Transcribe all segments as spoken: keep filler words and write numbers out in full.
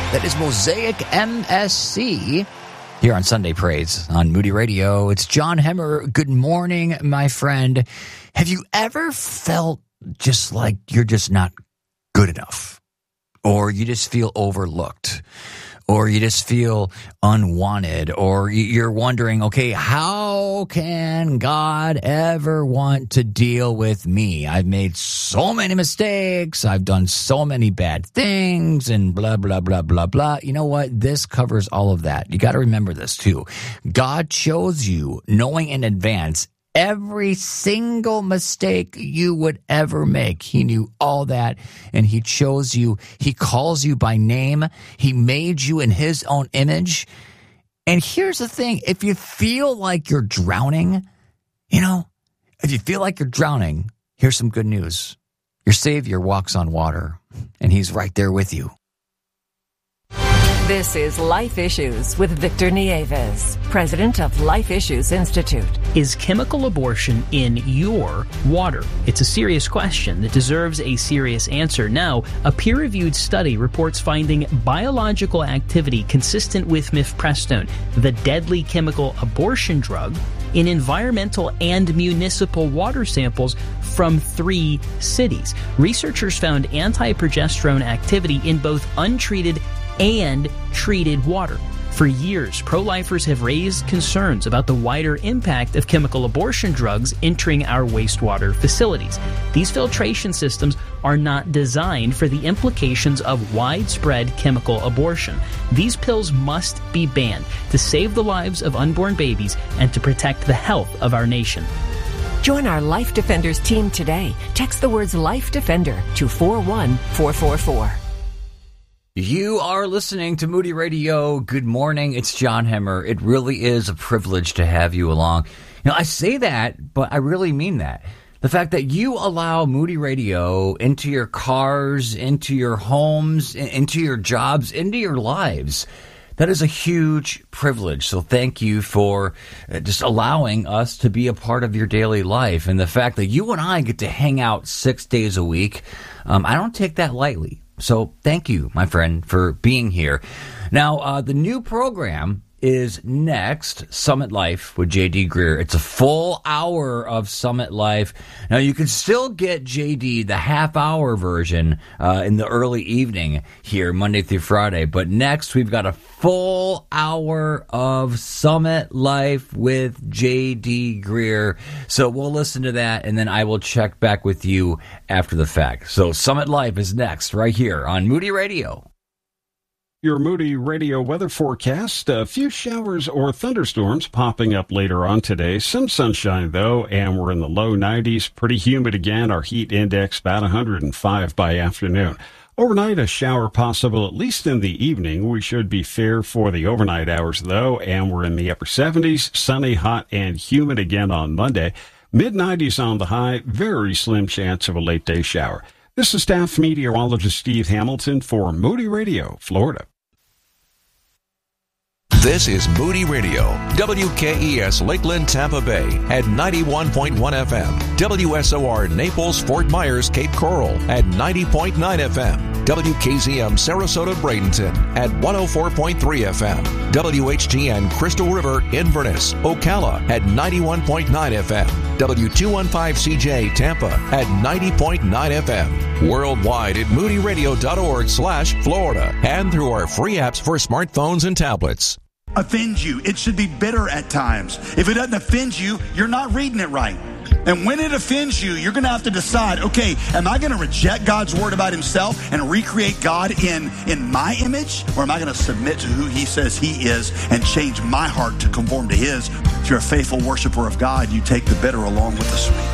That is Mosaic M S C here on Sunday Praise on Moody Radio. It's John Hemmer. Good morning, my friend. Have you ever felt just like you're just not good enough? Or you just feel overlooked? Or you just feel unwanted, or you're wondering, okay, how can God ever want to deal with me? I've made so many mistakes. I've done so many bad things and blah, blah, blah, blah, blah. You know what? This covers all of that. You got to remember this too. God chose you knowing in advance every single mistake you would ever make. He knew all that, and he chose you. He calls you by name. He made you in his own image. And here's the thing. If you feel like you're drowning, you know, if you feel like you're drowning, here's some good news. Your Savior walks on water, and he's right there with you. This is Life Issues with Victor Nieves, president of Life Issues Institute. Is chemical abortion in your water? It's a serious question that deserves a serious answer. Now, a peer-reviewed study reports finding biological activity consistent with mifepristone, the deadly chemical abortion drug, in environmental and municipal water samples from three cities. Researchers found anti-progesterone activity in both untreated and treated water. For years, pro-lifers have raised concerns about the wider impact of chemical abortion drugs entering our wastewater facilities. These filtration systems are not designed for the implications of widespread chemical abortion. These pills must be banned to save the lives of unborn babies and to protect the health of our nation. Join our Life Defenders team today. Text the words Life Defender to four one four four four. You are listening to Moody Radio. Good morning. It's John Hemmer. It really is a privilege to have you along. You know, I say that, but I really mean that. The fact that you allow Moody Radio into your cars, into your homes, into your jobs, into your lives, that is a huge privilege. So thank you for just allowing us to be a part of your daily life. And the fact that you and I get to hang out six days a week, um, I don't take that lightly. So thank you, my friend, for being here. Now, uh, the new program is next, Summit Life with J D Greer. It's a full hour of Summit Life. Now, you can still get J D, the half-hour version, uh, in the early evening here, Monday through Friday. But next, we've got a full hour of Summit Life with J D Greer. So we'll listen to that, and then I will check back with you after the fact. So Summit Life is next, right here on Moody Radio. Your Moody Radio weather forecast, a few showers or thunderstorms popping up later on today. Some sunshine, though, and we're in the low nineties. Pretty humid again. Our heat index about one hundred five by afternoon. Overnight, a shower possible at least in the evening. We should be fair for the overnight hours, though, and we're in the upper seventies. Sunny, hot, and humid again on Monday. mid nineties on the high. Very slim chance of a late-day shower. This is staff meteorologist Steve Hamilton for Moody Radio, Florida. This is Moody Radio, W K E S Lakeland, Tampa Bay at ninety-one point one F M, W S O R Naples, Fort Myers, Cape Coral at ninety point nine F M, W K Z M Sarasota, Bradenton at one oh four point three F M, W H G N Crystal River, Inverness, Ocala at ninety-one point nine F M, W two fifteen C J Tampa at ninety point nine F M, worldwide at moodyradio.org slash Florida, and through our free apps for smartphones and tablets. Offend you. It should be bitter at times. If it doesn't offend you, you're not reading it right. And when it offends you, you're going to have to decide, okay, am I going to reject God's word about himself and recreate God in, in my image? Or am I going to submit to who he says he is and change my heart to conform to his? If you're a faithful worshiper of God, you take the bitter along with the sweet.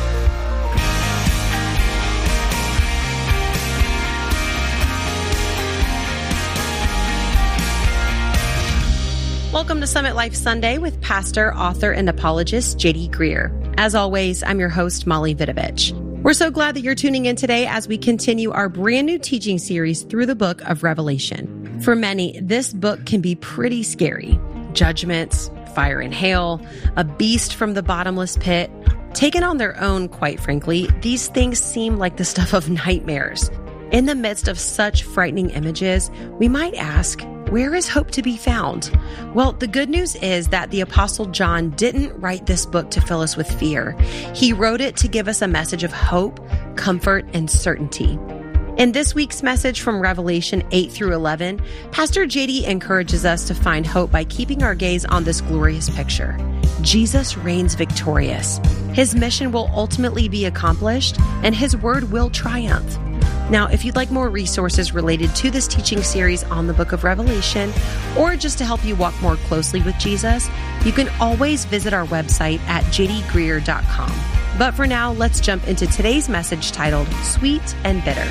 Welcome to Summit Life Sunday with pastor, author, and apologist J D Greer. As always, I'm your host, Molly Vidovich. We're so glad that you're tuning in today as we continue our brand new teaching series through the book of Revelation. For many, this book can be pretty scary. Judgments, fire and hail, a beast from the bottomless pit. Taken on their own, quite frankly, these things seem like the stuff of nightmares. In the midst of such frightening images, we might ask, where is hope to be found? Well, the good news is that the Apostle John didn't write this book to fill us with fear. He wrote it to give us a message of hope, comfort, and certainty. In this week's message from Revelation eight through eleven, Pastor J D encourages us to find hope by keeping our gaze on this glorious picture. Jesus reigns victorious. His mission will ultimately be accomplished, and his word will triumph. Now, if you'd like more resources related to this teaching series on the book of Revelation, or just to help you walk more closely with Jesus, you can always visit our website at j d greer dot com. But for now, let's jump into today's message titled, Sweet and Bitter.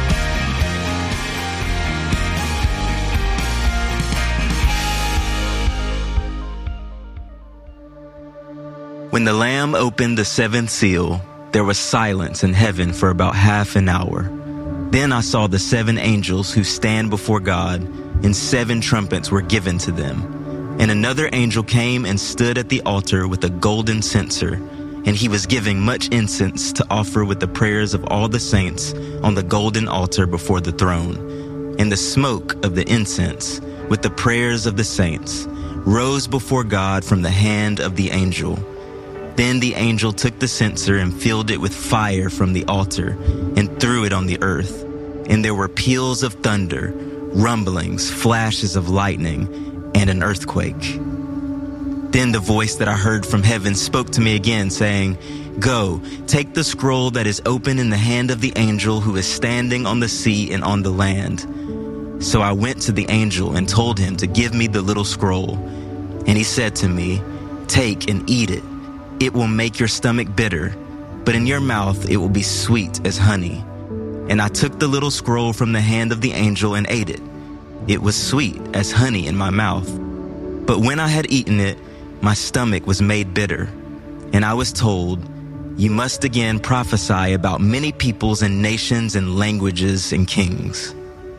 When the Lamb opened the seventh seal, there was silence in heaven for about half an hour. Then I saw the seven angels who stand before God, and seven trumpets were given to them. And another angel came and stood at the altar with a golden censer, and he was giving much incense to offer with the prayers of all the saints on the golden altar before the throne. And the smoke of the incense, with the prayers of the saints, rose before God from the hand of the angel. Then the angel took the censer and filled it with fire from the altar and threw it on the earth. And there were peals of thunder, rumblings, flashes of lightning, and an earthquake. Then the voice that I heard from heaven spoke to me again, saying, "Go, take the scroll that is open in the hand of the angel who is standing on the sea and on the land." So I went to the angel and told him to give me the little scroll. And he said to me, "Take and eat it. It will make your stomach bitter, but in your mouth it will be sweet as honey." And I took the little scroll from the hand of the angel and ate it. It was sweet as honey in my mouth. But when I had eaten it, my stomach was made bitter. And I was told, "You must again prophesy about many peoples and nations and languages and kings."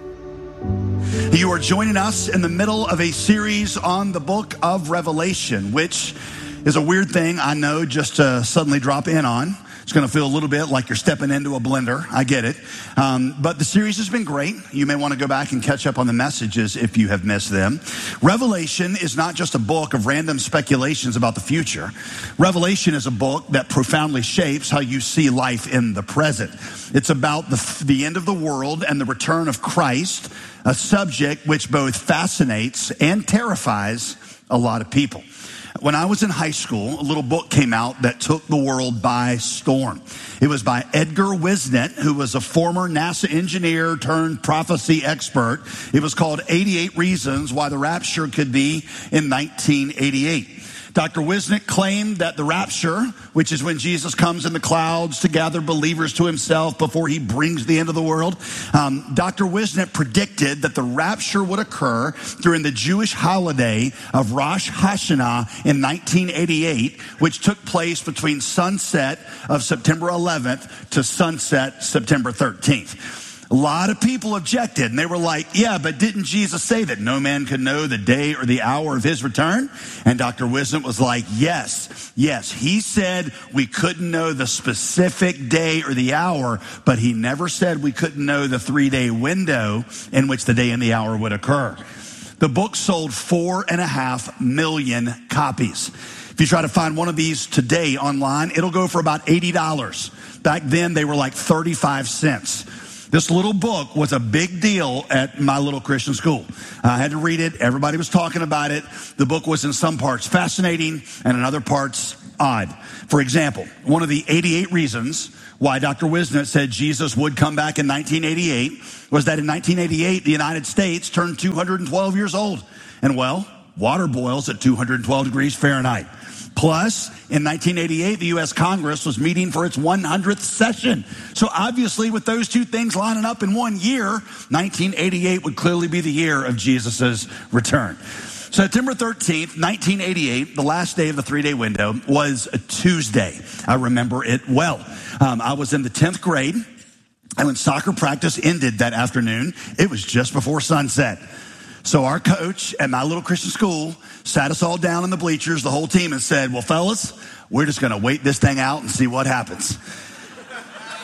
You are joining us in the middle of a series on the book of Revelation, which is a weird thing, I know, just to suddenly drop in on. It's going to feel a little bit like you're stepping into a blender. I get it. Um, but the series has been great. You may want to go back and catch up on the messages if you have missed them. Revelation is not just a book of random speculations about the future. Revelation is a book that profoundly shapes how you see life in the present. It's about the, the end of the world and the return of Christ, a subject which both fascinates and terrifies a lot of people. When I was in high school, a little book came out that took the world by storm. It was by Edgar Wisnet, who was a former NASA engineer turned prophecy expert. It was called eighty-eight Reasons Why the Rapture Could Be in nineteen eighty-eight. Doctor Wisnet claimed that the rapture, which is when Jesus comes in the clouds to gather believers to himself before he brings the end of the world, um, Doctor Wisnet predicted that the rapture would occur during the Jewish holiday of Rosh Hashanah in nineteen eighty-eight, which took place between sunset of September eleventh to sunset September thirteenth. A lot of people objected, and they were like, yeah, but didn't Jesus say that no man could know the day or the hour of his return? And Doctor Wisnet was like, yes, yes. He said we couldn't know the specific day or the hour, but he never said we couldn't know the three-day window in which the day and the hour would occur. The book sold four and a half million copies. If you try to find one of these today online, it'll go for about eighty dollars. Back then, they were like thirty-five cents. This little book was a big deal at my little Christian school. I had to read it. Everybody was talking about it. The book was in some parts fascinating and in other parts odd. For example, one of the eighty-eight reasons why Doctor Wisnet said Jesus would come back in nineteen eighty-eight was that in nineteen eighty-eight, the United States turned two hundred twelve years old. And well, water boils at two hundred twelve degrees Fahrenheit. Plus, in nineteen eighty-eight, the U S Congress was meeting for its one hundredth session. So obviously, with those two things lining up in one year, nineteen eighty-eight would clearly be the year of Jesus' return. September thirteenth, nineteen eighty-eight, the last day of the three-day window, was a Tuesday. I remember it well. Um, I was in the tenth grade, and when soccer practice ended that afternoon, it was just before sunset. So our coach at my little Christian school sat us all down in the bleachers, the whole team, and said, well, fellas, we're just going to wait this thing out and see what happens.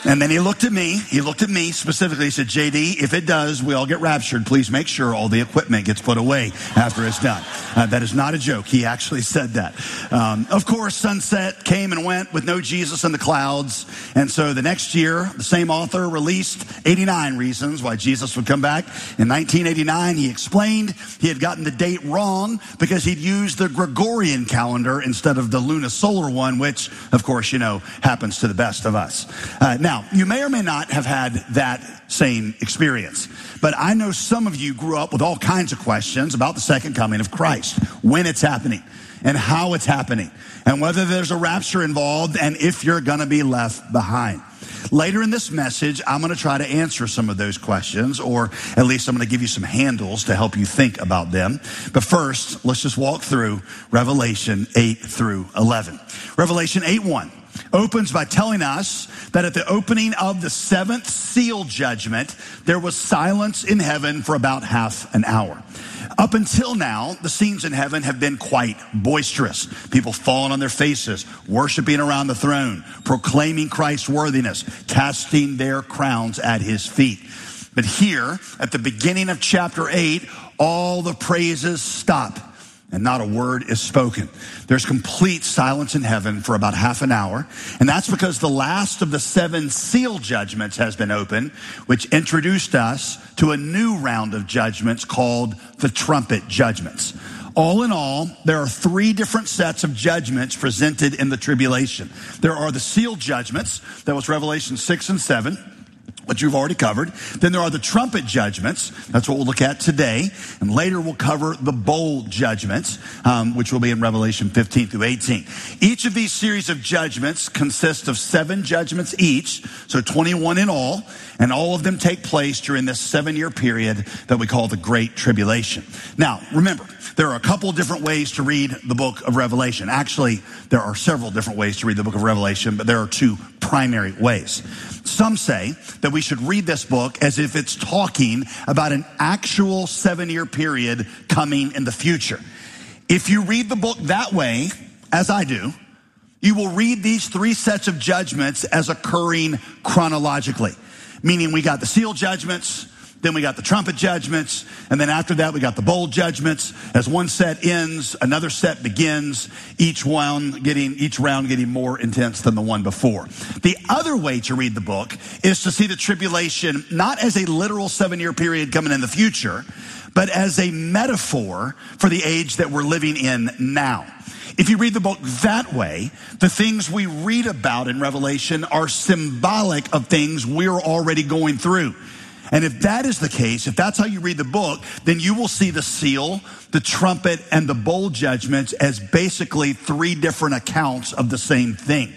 And then he looked at me. He looked at me specifically. He said, J D, if it does, we all get raptured. Please make sure all the equipment gets put away after it's done. Uh, that is not a joke. He actually said that. Um, of course, sunset came and went with no Jesus in the clouds. And so the next year, the same author released eighty-nine reasons why Jesus would come back. In nineteen eighty-nine, he explained he had gotten the date wrong because he'd used the Gregorian calendar instead of the lunisolar one, which, of course, you know, happens to the best of us. Uh, now, you may or may not have had that same experience, but I know some of you grew up with all kinds of questions about the second coming of Christ, when it's happening and how it's happening and whether there's a rapture involved and if you're going to be left behind. Later in this message, I'm going to try to answer some of those questions, or at least I'm going to give you some handles to help you think about them. But first, let's just walk through Revelation eight through eleven. Revelation eight one opens by telling us that at the opening of the seventh seal judgment, there was silence in heaven for about half an hour. Up until now, the scenes in heaven have been quite boisterous. People falling on their faces, worshiping around the throne, proclaiming Christ's worthiness, casting their crowns at his feet. But here, at the beginning of chapter eight, all the praises stop and not a word is spoken. There's complete silence in heaven for about half an hour. And that's because the last of the seven seal judgments has been opened, which introduced us to a new round of judgments called the trumpet judgments. All in all, there are three different sets of judgments presented in the tribulation. There are the seal judgments. That was Revelation six and seven. Which you've already covered. Then there are the trumpet judgments. That's what we'll look at today. And later we'll cover the bowl judgments, um, which will be in Revelation fifteen through eighteen. Each of these series of judgments consists of seven judgments each, so twenty-one in all. And all of them take place during this seven-year period that we call the Great Tribulation. Now, remember, there are a couple different ways to read the book of Revelation. Actually, there are several different ways to read the book of Revelation, but there are two primary ways. Some say that we should read this book as if it's talking about an actual seven-year period coming in the future. If you read the book that way, as I do, you will read these three sets of judgments as occurring chronologically. Meaning we got the seal judgments, then we got the trumpet judgments, and then after that we got the bowl judgments. As one set ends, another set begins, each one getting, each round getting more intense than the one before. The other way to read the book is to see the tribulation not as a literal seven-year period coming in the future, but as a metaphor for the age that we're living in now. If you read the book that way, the things we read about in Revelation are symbolic of things we're already going through. And if that is the case, if that's how you read the book, then you will see the seal, the trumpet, and the bowl judgments as basically three different accounts of the same thing.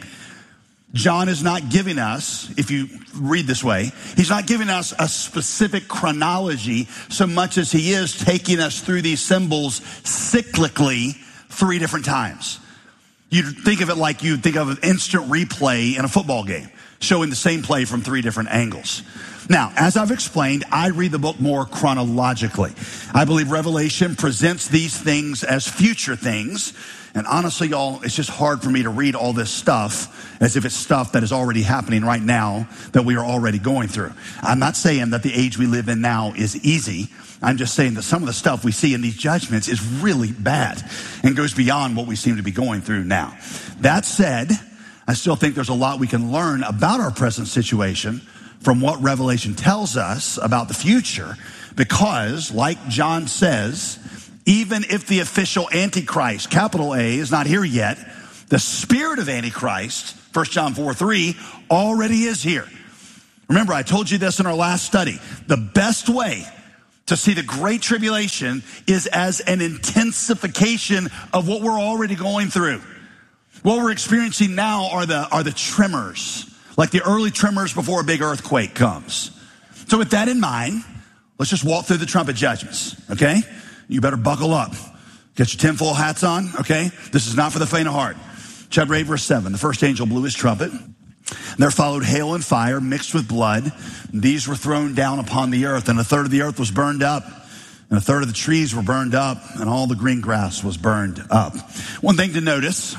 John is not giving us, if you read this way, he's not giving us a specific chronology so much as he is taking us through these symbols cyclically three different times. You think of it like you think of an instant replay in a football game, showing the same play from three different angles. Now, as I've explained, I read the book more chronologically. I believe Revelation presents these things as future things. And honestly, y'all, it's just hard for me to read all this stuff as if it's stuff that is already happening right now that we are already going through. I'm not saying that the age we live in now is easy. I'm just saying that some of the stuff we see in these judgments is really bad and goes beyond what we seem to be going through now. That said, I still think there's a lot we can learn about our present situation from what Revelation tells us about the future, because, like John says, even if the official Antichrist, capital A, is not here yet, the spirit of Antichrist, First John four three, already is here. Remember, I told you this in our last study. The best way to see the Great Tribulation is as an intensification of what we're already going through. What we're experiencing now are the, are the tremors, like the early tremors before a big earthquake comes. So with that in mind, let's just walk through the trumpet judgments, okay? You better buckle up. Get your tinfoil hats on, okay? This is not for the faint of heart. Chapter eight, verse seven. The first angel blew his trumpet. There followed hail and fire mixed with blood. These were thrown down upon the earth, and a third of the earth was burned up, and a third of the trees were burned up, and all the green grass was burned up. One thing to notice,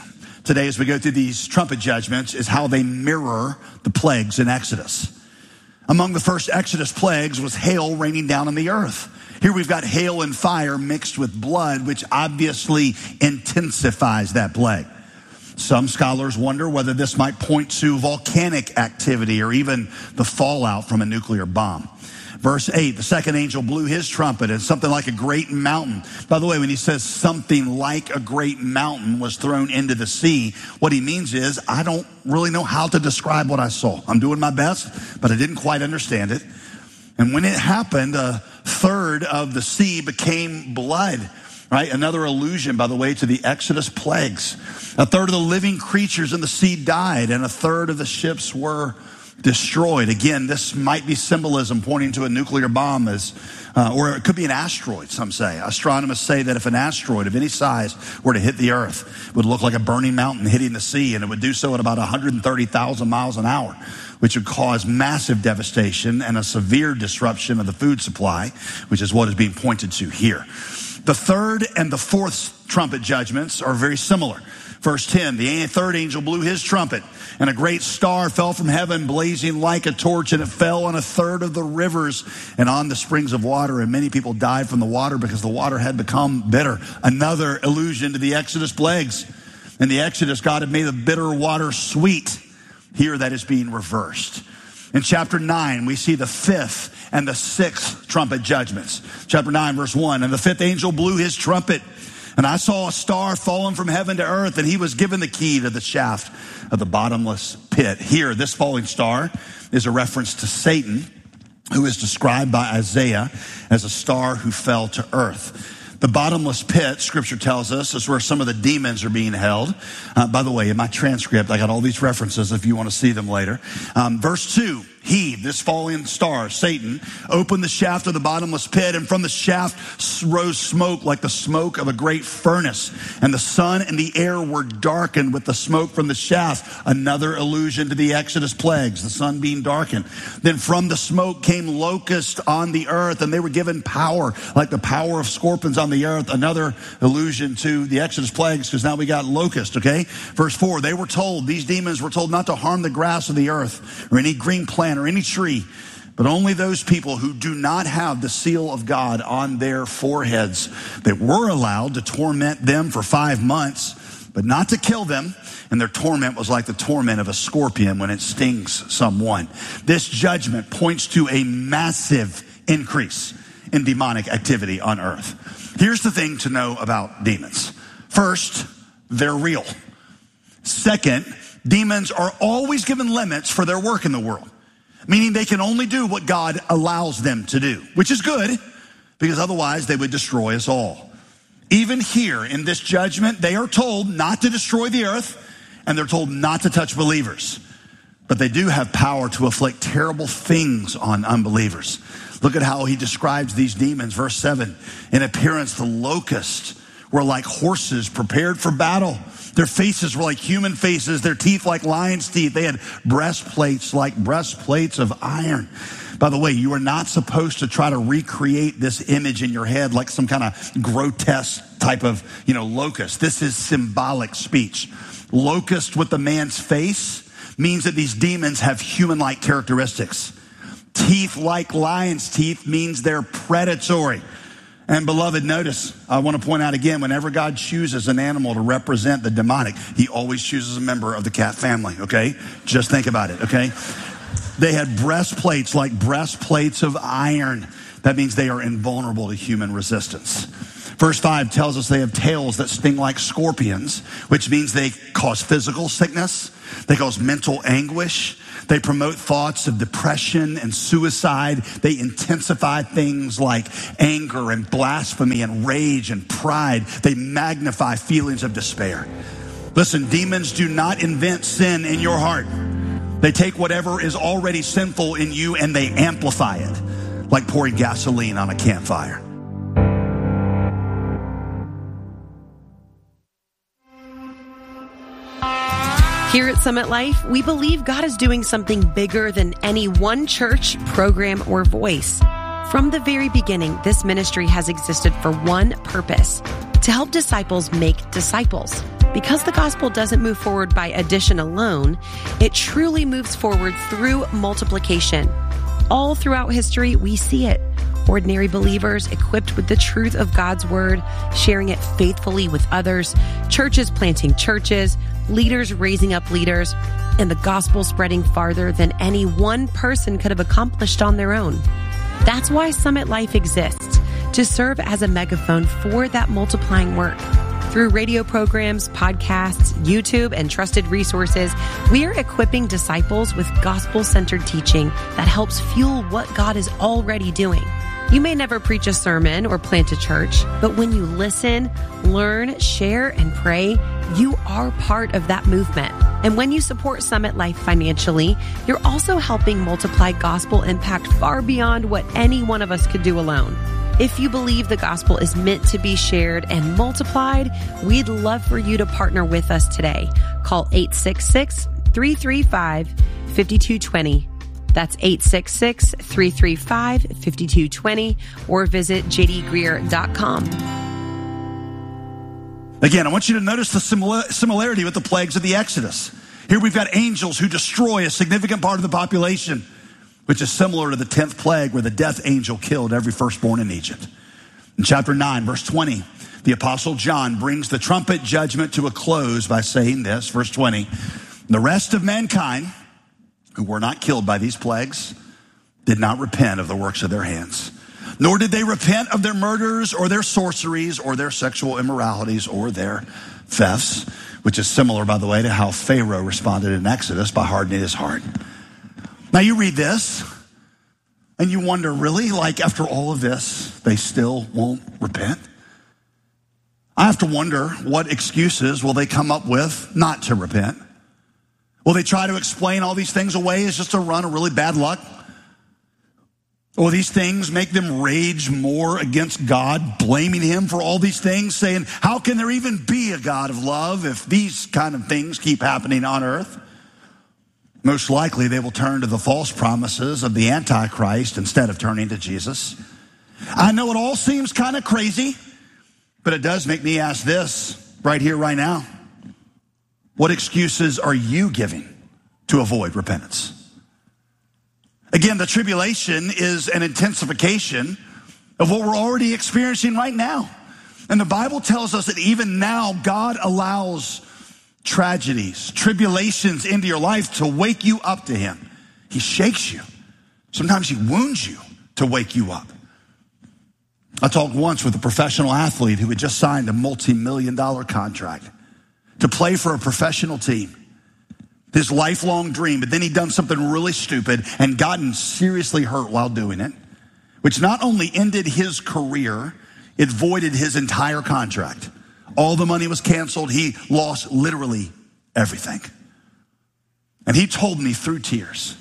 today as we go through these trumpet judgments is how they mirror the plagues in Exodus. Among the first Exodus plagues was hail raining down on the earth. Here we've got hail and fire mixed with blood, which obviously intensifies that plague. Some scholars wonder whether this might point to volcanic activity or even the fallout from a nuclear bomb. Verse eight, the second angel blew his trumpet, and something like a great mountain. By the way, when he says something like a great mountain was thrown into the sea, what he means is, I don't really know how to describe what I saw. I'm doing my best, but I didn't quite understand it. And when it happened, a third of the sea became blood. Right? Another allusion, by the way, to the Exodus plagues. A third of the living creatures in the sea died, and a third of the ships were destroyed. Again, this might be symbolism pointing to a nuclear bomb, as, uh, or it could be an asteroid, some say. Astronomers say that if an asteroid of any size were to hit the earth, it would look like a burning mountain hitting the sea, and it would do so at about one hundred thirty thousand miles an hour, which would cause massive devastation and a severe disruption of the food supply, which is what is being pointed to here. The third and the fourth trumpet judgments are very similar. Verse ten, the third angel blew his trumpet, and a great star fell from heaven, blazing like a torch, and it fell on a third of the rivers and on the springs of water, and many people died from the water because the water had become bitter. Another allusion to the Exodus plagues. In the Exodus, God had made the bitter water sweet. Here that is being reversed. In chapter nine, we see the fifth and the sixth trumpet judgments. Chapter nine, verse one, and the fifth angel blew his trumpet, and I saw a star fallen from heaven to earth, and he was given the key to the shaft of the bottomless pit. Here, this falling star is a reference to Satan, who is described by Isaiah as a star who fell to earth. The bottomless pit, Scripture tells us, is where some of the demons are being held. Uh, by the way, in my transcript, I got all these references if you want to see them later. Um, verse two, he, this falling star, Satan, opened the shaft of the bottomless pit, and from the shaft rose smoke like the smoke of a great furnace. And the sun and the air were darkened with the smoke from the shaft. Another allusion to the Exodus plagues, the sun being darkened. Then from the smoke came locusts on the earth, and they were given power like the power of scorpions on the earth. Another allusion to the Exodus plagues, because now we got locusts, okay? Verse four, they were told, these demons were told not to harm the grass of the earth or any green plant or any tree, but only those people who do not have the seal of God on their foreheads. They were allowed to torment them for five months, but not to kill them. And their torment was like the torment of a scorpion when it stings someone. This judgment points to a massive increase in demonic activity on earth. Here's the thing to know about demons. First, they're real. Second, demons are always given limits for their work in the world, meaning they can only do what God allows them to do, which is good, because otherwise they would destroy us all. Even here in this judgment, they are told not to destroy the earth, and they're told not to touch believers. But they do have power to afflict terrible things on unbelievers. Look at how he describes these demons. Verse seven, in appearance, the locusts were like horses prepared for battle. Their faces were like human faces, their teeth like lion's teeth. They had breastplates like breastplates of iron. By the way, you are not supposed to try to recreate this image in your head like some kind of grotesque type of, you know, locust. This is symbolic speech. Locust with the man's face means that these demons have human-like characteristics. Teeth like lion's teeth means they're predatory. And beloved, notice, I want to point out again, whenever God chooses an animal to represent the demonic, he always chooses a member of the cat family, okay? Just think about it, okay? They had breastplates like breastplates of iron. That means they are invulnerable to human resistance. Verse five tells us they have tails that sting like scorpions, which means they cause physical sickness. They cause mental anguish. They promote thoughts of depression and suicide. They intensify things like anger and blasphemy and rage and pride. They magnify feelings of despair. Listen, demons do not invent sin in your heart. They take whatever is already sinful in you and they amplify it, like pouring gasoline on a campfire. Here at Summit Life, we believe God is doing something bigger than any one church, program, or voice. From the very beginning, this ministry has existed for one purpose: to help disciples make disciples. Because the gospel doesn't move forward by addition alone, it truly moves forward through multiplication. All throughout history, we see it. Ordinary believers equipped with the truth of God's word, sharing it faithfully with others, churches planting churches, leaders raising up leaders, and the gospel spreading farther than any one person could have accomplished on their own. That's why Summit Life exists, to serve as a megaphone for that multiplying work. Through radio programs, podcasts, YouTube, and trusted resources, we are equipping disciples with gospel-centered teaching that helps fuel what God is already doing. You may never preach a sermon or plant a church, but when you listen, learn, share, and pray, you are part of that movement. And when you support Summit Life financially, you're also helping multiply gospel impact far beyond what any one of us could do alone. If you believe the gospel is meant to be shared and multiplied, we'd love for you to partner with us today. Call eight six six, three three five, five two two zero. That's eight six six, three three five, five two two zero, or visit j d greer dot com. Again, I want you to notice the simila- similarity with the plagues of the Exodus. Here we've got angels who destroy a significant part of the population, which is similar to the tenth plague where the death angel killed every firstborn in Egypt. In chapter nine, verse twenty, the apostle John brings the trumpet judgment to a close by saying this, verse twenty, the rest of mankind who were not killed by these plagues did not repent of the works of their hands, nor did they repent of their murders or their sorceries or their sexual immoralities or their thefts, which is similar, by the way, to how Pharaoh responded in Exodus by hardening his heart. Now you read this and you wonder, really, like after all of this, they still won't repent? I have to wonder, what excuses will they come up with not to repent? Will they try to explain all these things away as just a run of really bad luck? Or these things make them rage more against God, blaming him for all these things, saying, how can there even be a God of love if these kind of things keep happening on earth? Most likely they will turn to the false promises of the Antichrist instead of turning to Jesus. I know it all seems kind of crazy, but it does make me ask this right here, right now. What excuses are you giving to avoid repentance? Again, the tribulation is an intensification of what we're already experiencing right now. And the Bible tells us that even now God allows tragedies, tribulations into your life to wake you up to him. He shakes you. Sometimes he wounds you to wake you up. I talked once with a professional athlete who had just signed a multi-million dollar contract to play for a professional team. His lifelong dream, but then he'd done something really stupid and gotten seriously hurt while doing it, which not only ended his career, it voided his entire contract. All the money was canceled. He lost literally everything. And he told me through tears,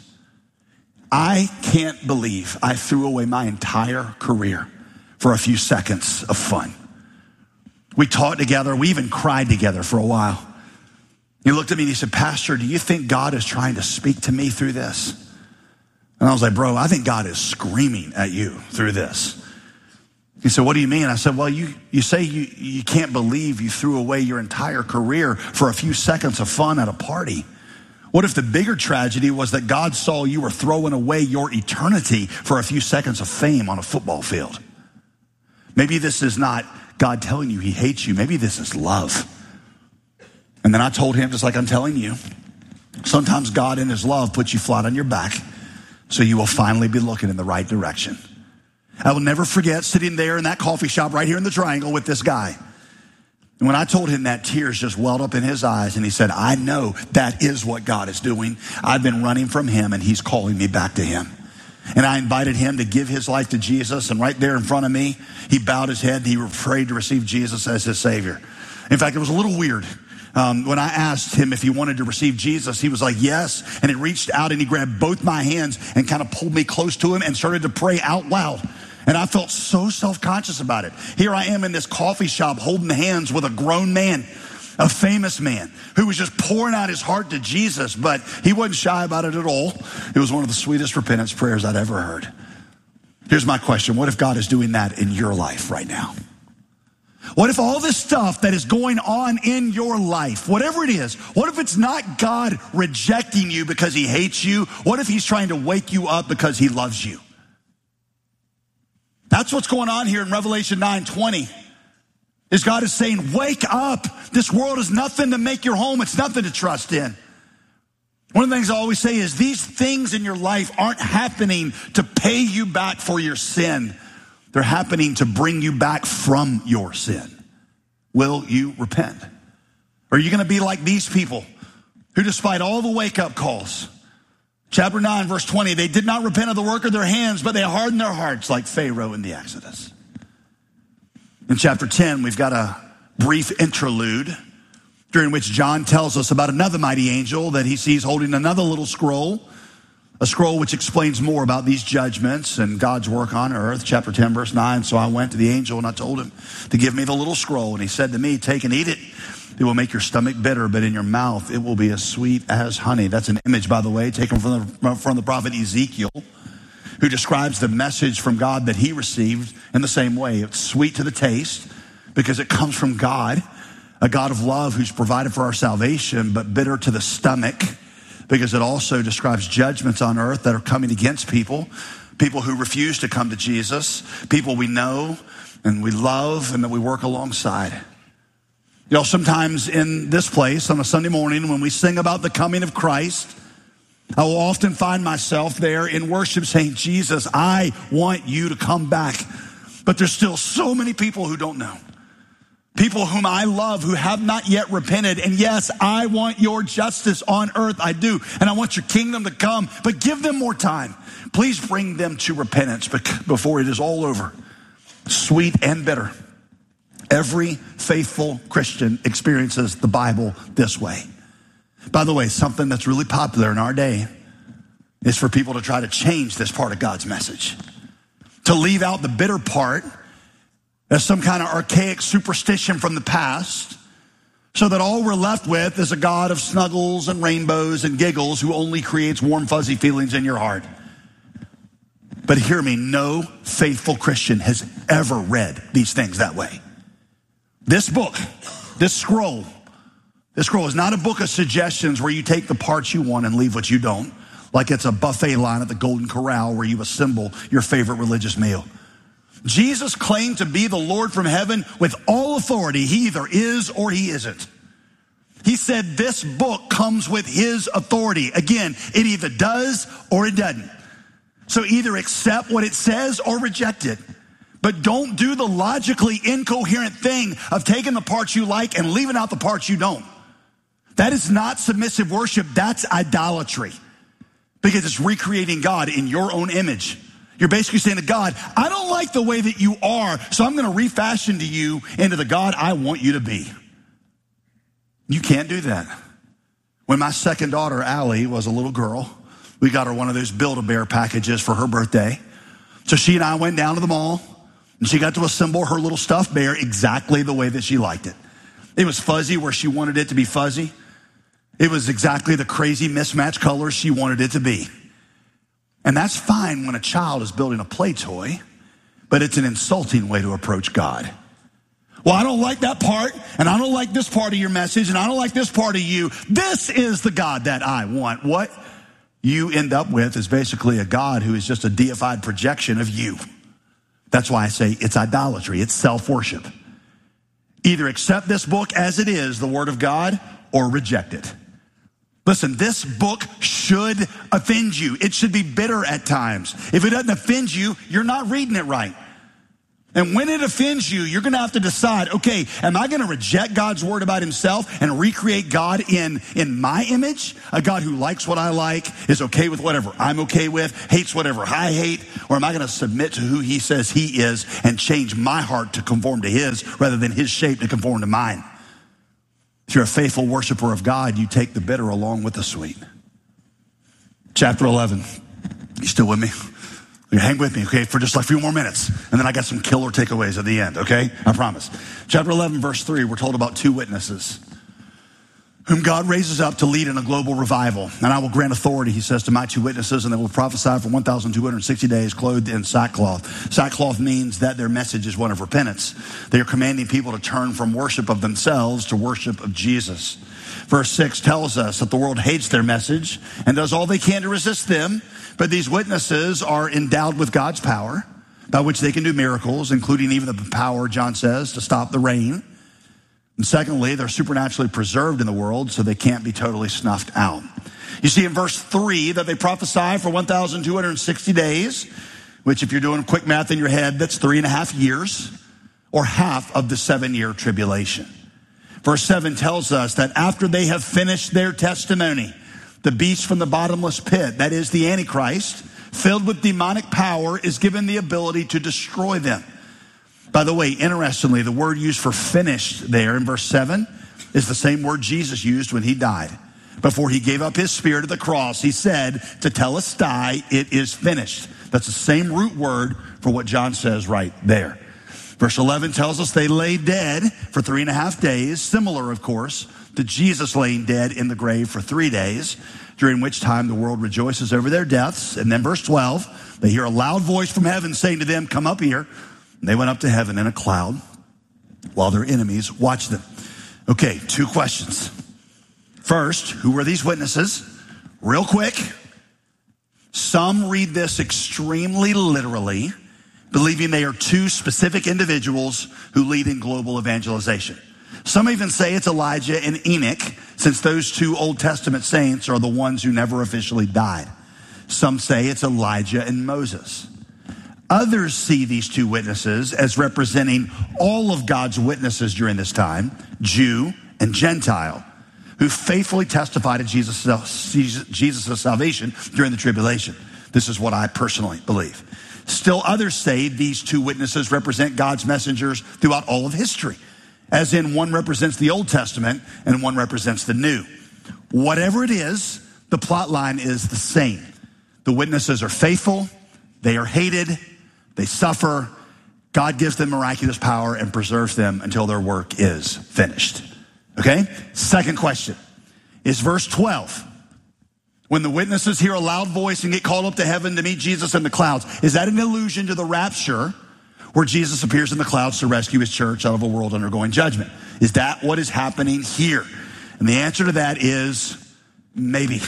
I can't believe I threw away my entire career for a few seconds of fun. We talked together. We even cried together for a while. He looked at me and he said, Pastor, do you think God is trying to speak to me through this? And I was like, bro, I think God is screaming at you through this. He said, what do you mean? I said, well, you, you say you, you can't believe you threw away your entire career for a few seconds of fun at a party. What if the bigger tragedy was that God saw you were throwing away your eternity for a few seconds of fame on a football field? Maybe this is not God telling you he hates you. Maybe this is love. And then I told him, just like I'm telling you, sometimes God in his love puts you flat on your back so you will finally be looking in the right direction. I will never forget sitting there in that coffee shop right here in the Triangle with this guy. And when I told him that, tears just welled up in his eyes. And he said, I know that is what God is doing. I've been running from him and he's calling me back to him. And I invited him to give his life to Jesus. And right there in front of me, he bowed his head and he prayed to receive Jesus as his Savior. In fact, it was a little weird. Um, when I asked him if he wanted to receive Jesus, he was like, yes. And he reached out and he grabbed both my hands and kind of pulled me close to him and started to pray out loud. And I felt so self-conscious about it. Here I am in this coffee shop holding hands with a grown man, a famous man who was just pouring out his heart to Jesus, but he wasn't shy about it at all. It was one of the sweetest repentance prayers I'd ever heard. Here's my question. What if God is doing that in your life right now? What if all this stuff that is going on in your life, whatever it is, what if it's not God rejecting you because he hates you? What if he's trying to wake you up because he loves you? That's what's going on here in Revelation nine twenty. Is God is saying, wake up. This world is nothing to make your home. It's nothing to trust in. One of the things I always say is these things in your life aren't happening to pay you back for your sin. They're happening to bring you back from your sin. Will you repent? Or are you going to be like these people who, despite all the wake-up calls, chapter nine, verse twenty, they did not repent of the work of their hands, but they hardened their hearts like Pharaoh in the Exodus. In chapter ten, we've got a brief interlude during which John tells us about another mighty angel that he sees holding another little scroll, a scroll which explains more about these judgments and God's work on earth. Chapter ten, verse nine, so I went to the angel and I told him to give me the little scroll. And he said to me, take and eat it. It will make your stomach bitter, but in your mouth it will be as sweet as honey. That's an image, by the way, taken from the, from the prophet Ezekiel, who describes the message from God that he received in the same way. It's sweet to the taste because it comes from God, a God of love who's provided for our salvation, but bitter to the stomach because it also describes judgments on earth that are coming against people, people who refuse to come to Jesus, people we know and we love and that we work alongside. You know, sometimes in this place on a Sunday morning when we sing about the coming of Christ, I will often find myself there in worship saying, Jesus, I want you to come back. But there's still so many people who don't know. People whom I love who have not yet repented. And yes, I want your justice on earth. I do. And I want your kingdom to come. But give them more time. Please bring them to repentance before it is all over. Sweet and bitter. Every faithful Christian experiences the Bible this way. By the way, something that's really popular in our day is for people to try to change this part of God's message. To leave out the bitter part as some kind of archaic superstition from the past, so that all we're left with is a God of snuggles and rainbows and giggles who only creates warm, fuzzy feelings in your heart. But hear me, no faithful Christian has ever read these things that way. This book, this scroll, this scroll is not a book of suggestions where you take the parts you want and leave what you don't, like it's a buffet line at the Golden Corral where you assemble your favorite religious meal. Jesus claimed to be the Lord from heaven with all authority. He either is or he isn't. He said this book comes with his authority. Again, it either does or it doesn't. So either accept what it says or reject it. But don't do the logically incoherent thing of taking the parts you like and leaving out the parts you don't. That is not submissive worship. That's idolatry. Because it's recreating God in your own image. You're basically saying to God, I don't like the way that you are, so I'm going to refashion to you into the God I want you to be. You can't do that. When my second daughter, Allie, was a little girl, we got her one of those Build-A-Bear packages for her birthday. So she and I went down to the mall, and she got to assemble her little stuffed bear exactly the way that she liked it. It was fuzzy where she wanted it to be fuzzy. It was exactly the crazy mismatched colors she wanted it to be. And that's fine when a child is building a play toy, but it's an insulting way to approach God. Well, I don't like that part, and I don't like this part of your message, and I don't like this part of you. This is the God that I want. What you end up with is basically a God who is just a deified projection of you. That's why I say it's idolatry. It's self-worship. Either accept this book as it is, the Word of God, or reject it. Listen, this book should offend you. It should be bitter at times. If it doesn't offend you, you're not reading it right. And when it offends you, you're going to have to decide, okay, am I going to reject God's word about himself and recreate God in, in my image? A God who likes what I like, is okay with whatever I'm okay with, hates whatever I hate? Or am I going to submit to who he says he is and change my heart to conform to his rather than his shape to conform to mine? If you're a faithful worshiper of God, you take the bitter along with the sweet. Chapter eleven. You still with me? You hang with me, okay, for just like a few more minutes. And then I got some killer takeaways at the end, okay? I promise. Chapter eleven, verse three, we're told about two witnesses whom God raises up to lead in a global revival. And I will grant authority, he says, to my two witnesses, and they will prophesy for one thousand two hundred sixty days clothed in sackcloth. Sackcloth means that their message is one of repentance. They are commanding people to turn from worship of themselves to worship of Jesus. Verse six tells us that the world hates their message and does all they can to resist them. But these witnesses are endowed with God's power, by which they can do miracles, including even the power, John says, to stop the rain. And secondly, they're supernaturally preserved in the world, so they can't be totally snuffed out. You see in verse three that they prophesy for one thousand two hundred sixty days, which if you're doing quick math in your head, that's three and a half years, or half of the seven-year tribulation. Verse seven tells us that after they have finished their testimony, the beast from the bottomless pit, that is the Antichrist, filled with demonic power, is given the ability to destroy them. By the way, interestingly, the word used for finished there in verse seven is the same word Jesus used when he died. Before he gave up his spirit at the cross, he said, tetelestai, it is finished. That's the same root word for what John says right there. Verse eleven tells us they lay dead for three and a half days, similar, of course, to Jesus laying dead in the grave for three days, during which time the world rejoices over their deaths. And then verse twelve, they hear a loud voice from heaven saying to them, come up here. And they went up to heaven in a cloud while their enemies watched them. Okay, two questions. First, who were these witnesses? Real quick. Some read this extremely literally, believing they are two specific individuals who lead in global evangelization. Some even say it's Elijah and Enoch, since those two Old Testament saints are the ones who never officially died. Some say it's Elijah and Moses. Others see these two witnesses as representing all of God's witnesses during this time, Jew and Gentile, who faithfully testified to Jesus' Jesus' salvation during the tribulation. This is what I personally believe. Still others say these two witnesses represent God's messengers throughout all of history, as in one represents the Old Testament and one represents the New. Whatever it is, the plot line is the same. The witnesses are faithful, they are hated, they suffer, God gives them miraculous power and preserves them until their work is finished. Okay? Second question is verse twelve. When the witnesses hear a loud voice and get called up to heaven to meet Jesus in the clouds, is that an allusion to the rapture where Jesus appears in the clouds to rescue his church out of a world undergoing judgment? Is that what is happening here? And the answer to that is maybe.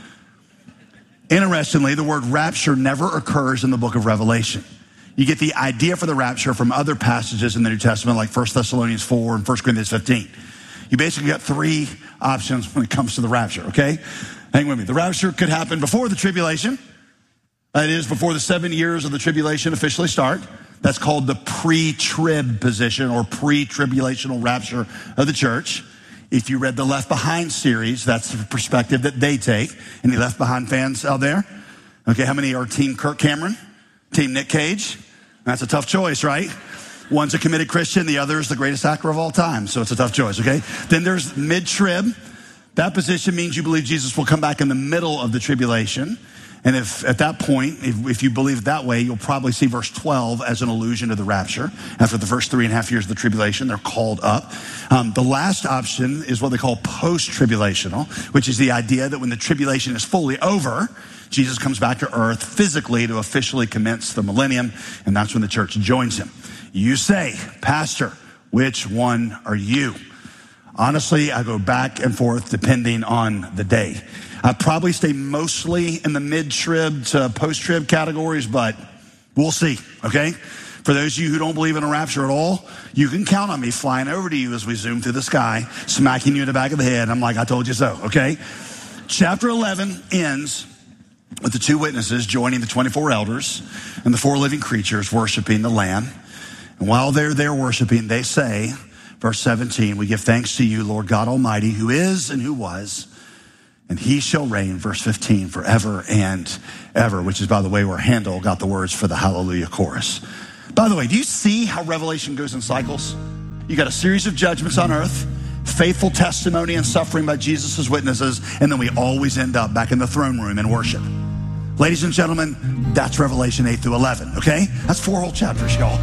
Interestingly, the word rapture never occurs in the book of Revelation. You get the idea for the rapture from other passages in the New Testament, like First Thessalonians four and First Corinthians fifteen. You basically got three options when it comes to the rapture, okay? Hang with me. The rapture could happen before the tribulation. That is, before the seven years of the tribulation officially start. That's called the pre-trib position or pre-tribulational rapture of the church. If you read the Left Behind series, that's the perspective that they take. Any Left Behind fans out there? Okay, how many are Team Kirk Cameron? Team Nick Cage? That's a tough choice, right? One's a committed Christian, the other is the greatest actor of all time, so it's a tough choice, okay? Then there's mid-trib. That position means you believe Jesus will come back in the middle of the tribulation. And if at that point, if, if you believe it that way, you'll probably see verse twelve as an allusion to the rapture. After the first three and a half years of the tribulation, they're called up. Um, the last option is what they call post-tribulational, which is the idea that when the tribulation is fully over, Jesus comes back to earth physically to officially commence the millennium, and that's when the church joins him. You say, Pastor, which one are you? Honestly, I go back and forth depending on the day. I probably stay mostly in the mid-trib to post-trib categories, but we'll see, okay? For those of you who don't believe in a rapture at all, you can count on me flying over to you as we zoom through the sky, smacking you in the back of the head. I'm like, I told you so, okay? Chapter eleven ends with the two witnesses joining the twenty-four elders and the four living creatures worshiping the Lamb. And while they're there worshiping, they say, verse seventeen, we give thanks to you, Lord God Almighty, who is and who was, and he shall reign, verse fifteen, forever and ever, which is, by the way, where Handel got the words for the Hallelujah chorus. By the way, do you see how Revelation goes in cycles? You got a series of judgments on earth, faithful testimony and suffering by Jesus' witnesses, and then we always end up back in the throne room in worship. Ladies and gentlemen, that's Revelation eight through eleven, okay? That's four whole chapters, y'all.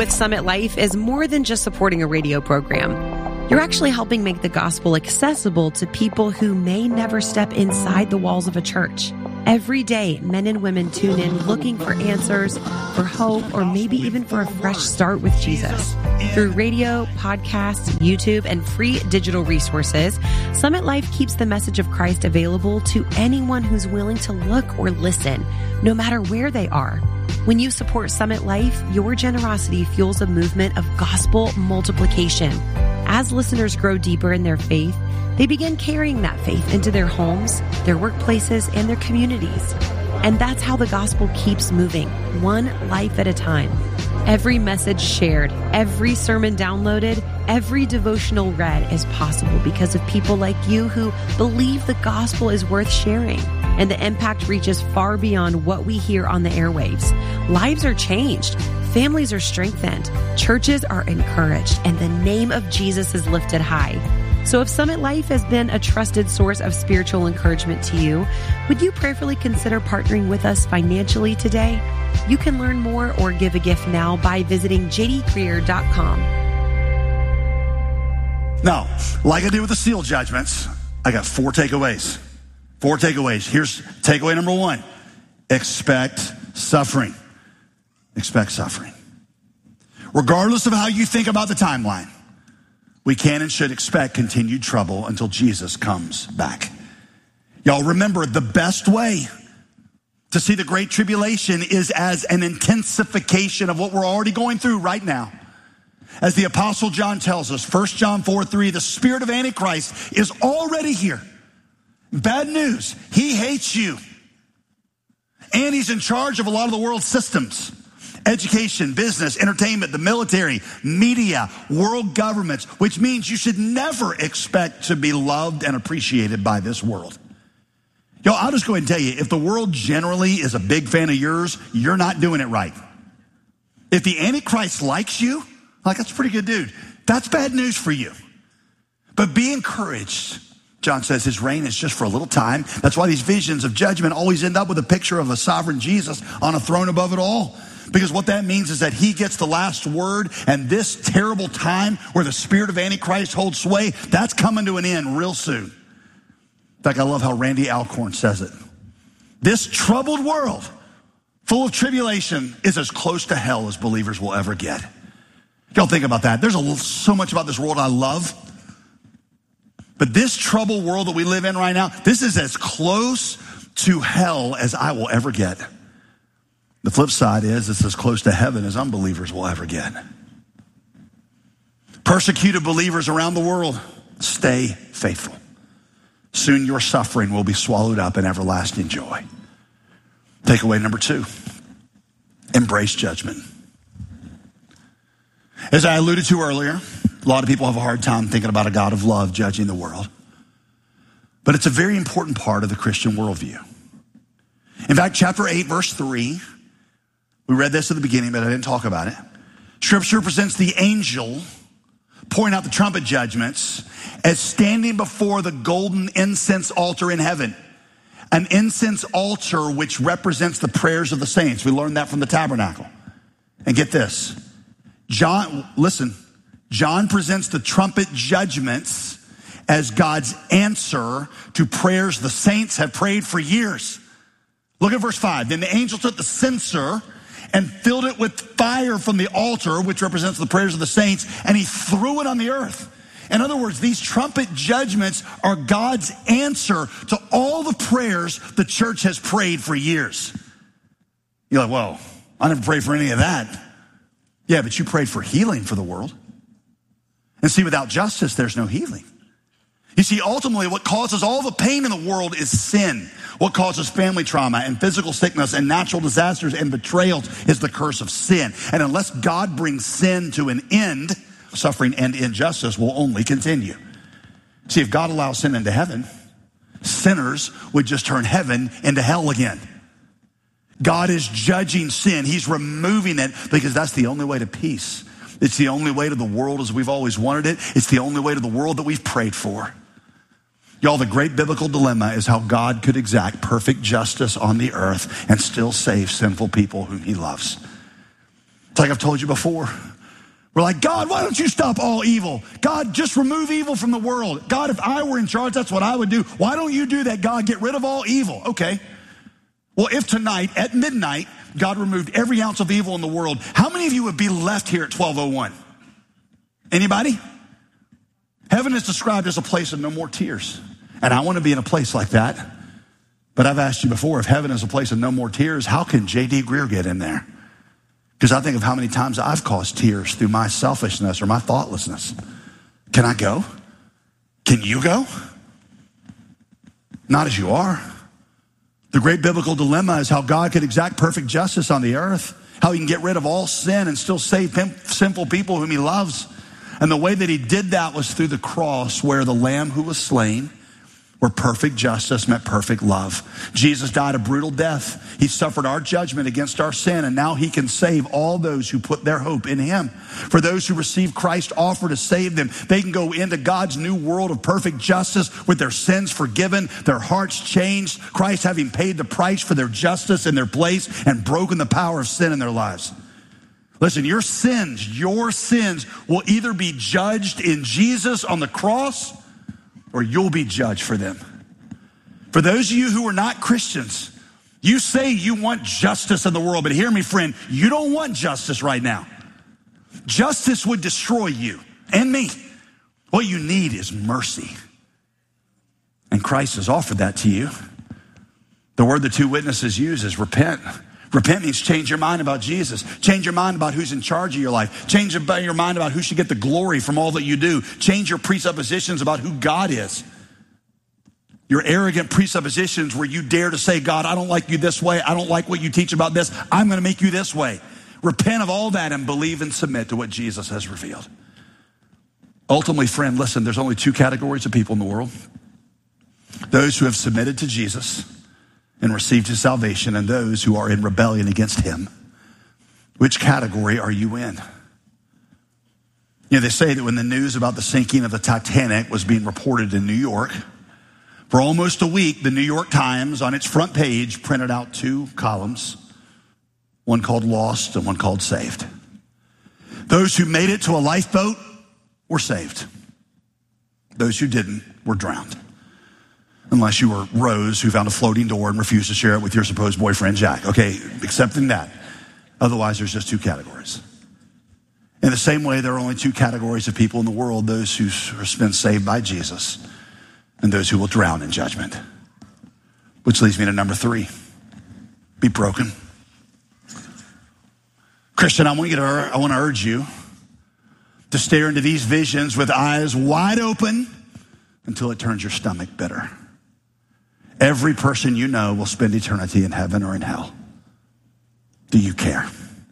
with Summit Life is more than just supporting a radio program. You're actually helping make the gospel accessible to people who may never step inside the walls of a church. Every day, men and women tune in looking for answers, for hope, or maybe even for a fresh start with Jesus. Through radio, podcasts, YouTube, and free digital resources, Summit Life keeps the message of Christ available to anyone who's willing to look or listen, no matter where they are. When you support Summit Life, your generosity fuels a movement of gospel multiplication. As listeners grow deeper in their faith, they begin carrying that faith into their homes, their workplaces, and their communities. And that's how the gospel keeps moving, one life at a time. Every message shared, every sermon downloaded, every devotional read is possible because of people like you who believe the gospel is worth sharing. And the impact reaches far beyond what we hear on the airwaves. Lives are changed. Families are strengthened. Churches are encouraged. And the name of Jesus is lifted high. So if Summit Life has been a trusted source of spiritual encouragement to you, would you prayerfully consider partnering with us financially today? You can learn more or give a gift now by visiting j d greer dot com. Now, like I did with the seal judgments, I got four takeaways. Four takeaways. Here's takeaway number one. Expect suffering. Expect suffering. Regardless of how you think about the timeline, we can and should expect continued trouble until Jesus comes back. Y'all remember, the best way to see the Great Tribulation is as an intensification of what we're already going through right now. As the Apostle John tells us, First John four three, the spirit of Antichrist is already here. Bad news, he hates you. And he's in charge of a lot of the world's systems. Education, business, entertainment, the military, media, world governments, which means you should never expect to be loved and appreciated by this world. Yo, I'll just go ahead and tell you, if the world generally is a big fan of yours, you're not doing it right. If the Antichrist likes you, like, that's a pretty good dude, that's bad news for you. But be encouraged. John says his reign is just for a little time. That's why these visions of judgment always end up with a picture of a sovereign Jesus on a throne above it all. Because what that means is that he gets the last word, and this terrible time where the spirit of Antichrist holds sway, that's coming to an end real soon. In fact, I love how Randy Alcorn says it. This troubled world, full of tribulation, is as close to hell as believers will ever get. Y'all think about that. There's a, so much about this world I love. But this troubled world that we live in right now, this is as close to hell as I will ever get. The flip side is it's as close to heaven as unbelievers will ever get. Persecuted believers around the world, stay faithful. Soon your suffering will be swallowed up in everlasting joy. Takeaway number two, embrace judgment. As I alluded to earlier, a lot of people have a hard time thinking about a God of love judging the world. But it's a very important part of the Christian worldview. In fact, chapter eight, verse three, we read this at the beginning, but I didn't talk about it. Scripture presents the angel pouring out the trumpet judgments as standing before the golden incense altar in heaven. An incense altar which represents the prayers of the saints. We learned that from the tabernacle. And get this. John, listen, John presents the trumpet judgments as God's answer to prayers the saints have prayed for years. Look at verse five. Then the angel took the censer and filled it with fire from the altar, which represents the prayers of the saints, and he threw it on the earth. In other words, these trumpet judgments are God's answer to all the prayers the church has prayed for years. You're like, well, I never prayed for any of that. Yeah, but you prayed for healing for the world. And see, without justice, there's no healing. You see, ultimately, what causes all the pain in the world is sin. What causes family trauma and physical sickness and natural disasters and betrayals is the curse of sin. And unless God brings sin to an end, suffering and injustice will only continue. See, if God allows sin into heaven, sinners would just turn heaven into hell again. God is judging sin. He's removing it because that's the only way to peace. It's the only way to the world as we've always wanted it. It's the only way to the world that we've prayed for. Y'all, the great biblical dilemma is how God could exact perfect justice on the earth and still save sinful people whom he loves. It's like I've told you before. We're like, God, why don't you stop all evil? God, just remove evil from the world. God, if I were in charge, that's what I would do. Why don't you do that, God? Get rid of all evil. Okay. Well, if tonight at midnight, God removed every ounce of evil in the world, how many of you would be left here at twelve oh one? Anybody? Heaven is described as a place of no more tears. And I want to be in a place like that. But I've asked you before, if heaven is a place of no more tears, how can J D Greer get in there? Because I think of how many times I've caused tears through my selfishness or my thoughtlessness. Can I go? Can you go? Not as you are. The great biblical dilemma is how God could exact perfect justice on the earth, how he can get rid of all sin and still save sinful people whom he loves. And the way that he did that was through the cross, where the lamb who was slain, where perfect justice met perfect love. Jesus died a brutal death. He suffered our judgment against our sin, and now he can save all those who put their hope in him. For those who receive Christ's offer to save them, they can go into God's new world of perfect justice with their sins forgiven, their hearts changed, Christ having paid the price for their justice in their place and broken the power of sin in their lives. Listen, your sins, your sins will either be judged in Jesus on the cross, or you'll be judged for them. For those of you who are not Christians, you say you want justice in the world, but hear me, friend, you don't want justice right now. Justice would destroy you and me. What you need is mercy. And Christ has offered that to you. The word the two witnesses use is repent. Repent means change your mind about Jesus. Change your mind about who's in charge of your life. Change your mind about who should get the glory from all that you do. Change your presuppositions about who God is. Your arrogant presuppositions where you dare to say, God, I don't like you this way. I don't like what you teach about this. I'm going to make you this way. Repent of all that and believe and submit to what Jesus has revealed. Ultimately, friend, listen, there's only two categories of people in the world. Those who have submitted to Jesus and received his salvation, and those who are in rebellion against him. Which category are you in? You know, they say that when the news about the sinking of the Titanic was being reported in New York, for almost a week, the New York Times on its front page printed out two columns, one called Lost and one called Saved. Those who made it to a lifeboat were saved. Those who didn't were drowned. Unless you were Rose, who found a floating door and refused to share it with your supposed boyfriend, Jack. Okay, accepting that. Otherwise, there's just two categories. In the same way, there are only two categories of people in the world, those who have been saved by Jesus and those who will drown in judgment. Which leads me to number three. Be broken. Christian, I want you to, I want to urge you to stare into these visions with eyes wide open until it turns your stomach bitter. Every person you know will spend eternity in heaven or in hell. Do you care?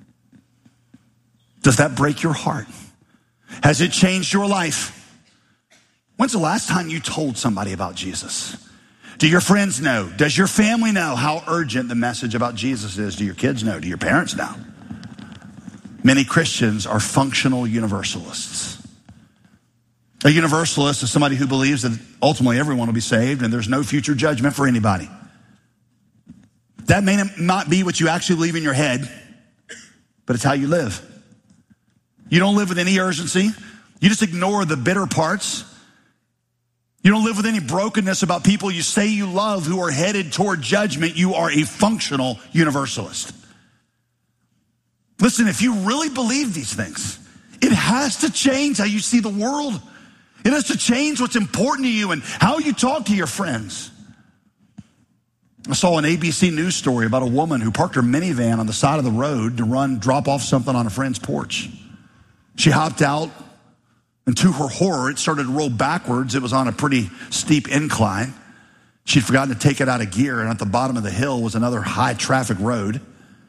Does that break your heart? Has it changed your life? When's the last time you told somebody about Jesus? Do your friends know? Does your family know how urgent the message about Jesus is? Do your kids know? Do your parents know? Many Christians are functional universalists. A universalist is somebody who believes that ultimately everyone will be saved and there's no future judgment for anybody. That may not be what you actually believe in your head, but it's how you live. You don't live with any urgency. You just ignore the bitter parts. You don't live with any brokenness about people you say you love who are headed toward judgment. You are a functional universalist. Listen, if you really believe these things, it has to change how you see the world. It has to change what's important to you and how you talk to your friends. I saw an A B C News story about a woman who parked her minivan on the side of the road to run, drop off something on a friend's porch. She hopped out, and to her horror, it started to roll backwards. It was on a pretty steep incline. She'd forgotten to take it out of gear, and at the bottom of the hill was another high-traffic road.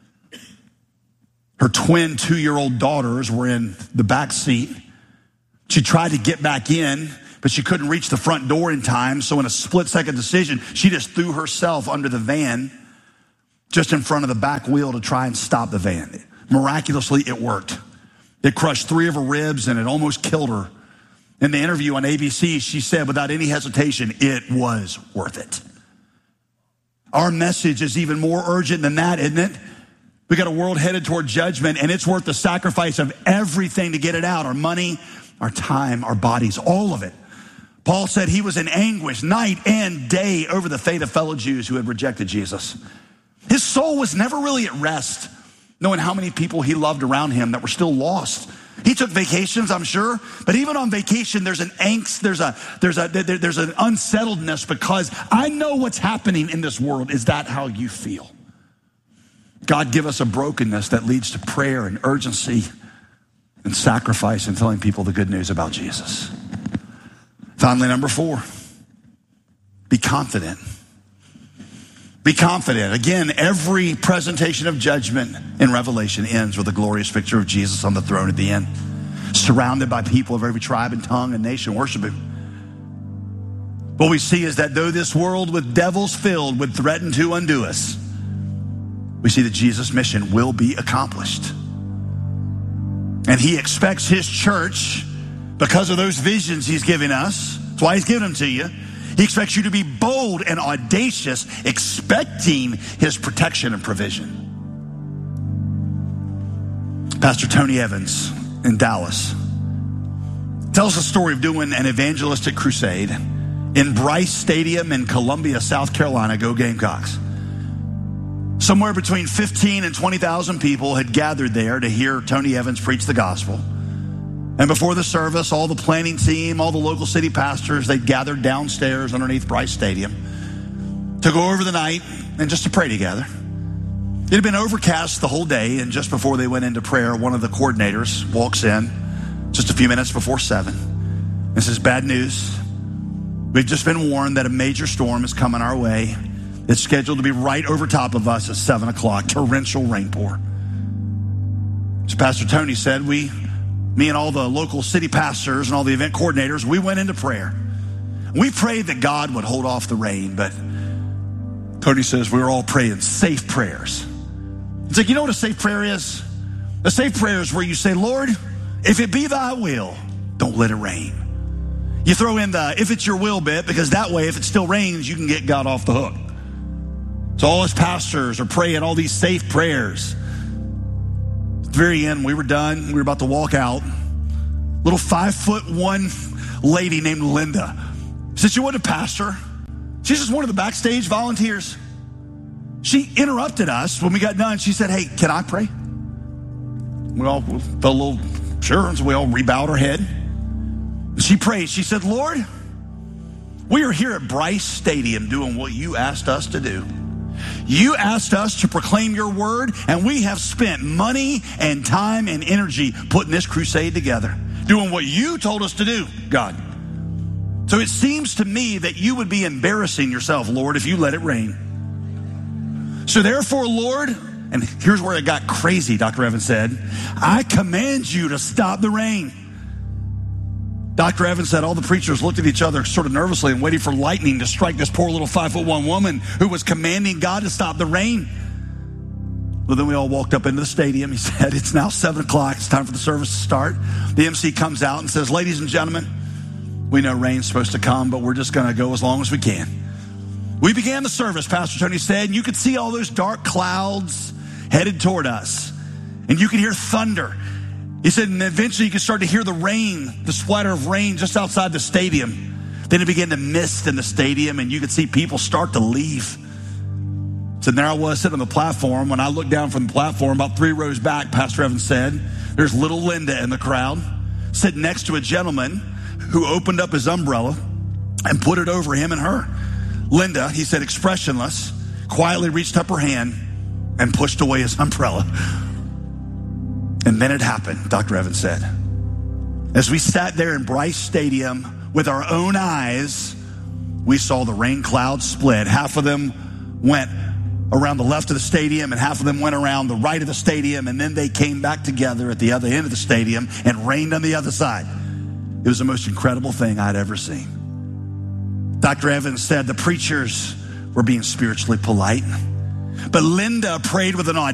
Her twin two-year-old daughters were in the back seat. She tried to get back in, but she couldn't reach the front door in time. So in a split-second decision, she just threw herself under the van just in front of the back wheel to try and stop the van. Miraculously, it worked. It crushed three of her ribs, and it almost killed her. In the interview on A B C, she said without any hesitation, it was worth it. Our message is even more urgent than that, isn't it? We got a world headed toward judgment, and it's worth the sacrifice of everything to get it out. Our money, our time, our bodies, all of it. Paul said he was in anguish night and day over the fate of fellow Jews who had rejected Jesus. His soul was never really at rest, knowing how many people he loved around him that were still lost. He took vacations, I'm sure, but even on vacation, there's an angst, there's a there's a there, there's an unsettledness, because I know what's happening in this world. Is that how you feel? God, give us a brokenness that leads to prayer and urgency and sacrifice and telling people the good news about Jesus. Finally, number four, be confident. Be confident. Again, every presentation of judgment in Revelation ends with a glorious picture of Jesus on the throne at the end, surrounded by people of every tribe and tongue and nation worship him. What we see is that though this world with devils filled would threaten to undo us, we see that Jesus' mission will be accomplished. And he expects his church, because of those visions he's giving us, that's why he's giving them to you, he expects you to be bold and audacious, expecting his protection and provision. Pastor Tony Evans in Dallas tells the story of doing an evangelistic crusade in Bryce Stadium in Columbia, South Carolina. Go Gamecocks. Somewhere between fifteen and twenty thousand people had gathered there to hear Tony Evans preach the gospel. And before the service, all the planning team, all the local city pastors, they gathered downstairs underneath Bryce Stadium to go over the night and just to pray together. It had been overcast the whole day, and just before they went into prayer, one of the coordinators walks in just a few minutes before seven and says, "Bad news. We've just been warned that a major storm is coming our way. It's scheduled to be right over top of us at seven o'clock, torrential rainpour." So Pastor Tony said, we, me and all the local city pastors and all the event coordinators, we went into prayer. We prayed that God would hold off the rain, but Tony says we were all praying safe prayers. It's like, you know what a safe prayer is? A safe prayer is where you say, "Lord, if it be thy will, don't let it rain." You throw in the "if it's your will" bit, because that way, if it still rains, you can get God off the hook. So all us pastors are praying all these safe prayers. At the very end, we were done. We were about to walk out. Little five foot one lady named Linda said she wasn't a pastor. She's just one of the backstage volunteers. She interrupted us when we got done. She said, "Hey, can I pray?" We all felt a little sure, so we all rebowed our head. She prayed. She said, "Lord, we are here at Bryce Stadium doing what you asked us to do. You asked us to proclaim your word, and we have spent money and time and energy putting this crusade together, doing what you told us to do, God. So it seems to me that you would be embarrassing yourself, Lord, if you let it rain. So therefore, Lord," and here's where it got crazy, Doctor Evans said, "I command you to stop the rain." Doctor Evans said all the preachers looked at each other sort of nervously and waiting for lightning to strike this poor little five foot one woman who was commanding God to stop the rain. Well, then we all walked up into the stadium. He said, "It's now seven o'clock. It's time for the service to start." The M C comes out and says, "Ladies and gentlemen, we know rain's supposed to come, but we're just going to go as long as we can." We began the service, Pastor Tony said, and you could see all those dark clouds headed toward us. And you could hear thunder. He said, and eventually you could start to hear the rain, the splatter of rain just outside the stadium. Then it began to mist in the stadium, and you could see people start to leave. So there I was sitting on the platform. When I looked down from the platform, about three rows back, Pastor Evans said, there's little Linda in the crowd, sitting next to a gentleman who opened up his umbrella and put it over him and her. Linda, he said, expressionless, quietly reached up her hand and pushed away his umbrella. And then it happened, Doctor Evans said. As we sat there in Bryce Stadium with our own eyes, we saw the rain clouds split. Half of them went around the left of the stadium and half of them went around the right of the stadium, and then they came back together at the other end of the stadium and rained on the other side. It was the most incredible thing I'd ever seen. Doctor Evans said the preachers were being spiritually polite, but Linda prayed with an